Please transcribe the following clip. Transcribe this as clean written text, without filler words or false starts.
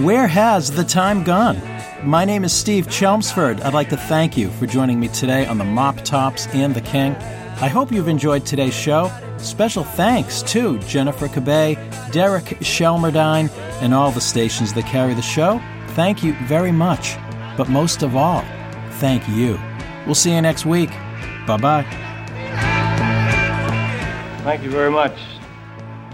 Where has the time gone? My name is Steve Chelmsford. I'd like to thank you for joining me today on the Mop Tops and the King. I hope you've enjoyed today's show. Special thanks to Jennifer Cabay, Derek Shelmerdine, and all the stations that carry the show. Thank you very much. But most of all, thank you. We'll see you next week. Bye-bye. Thank you very much.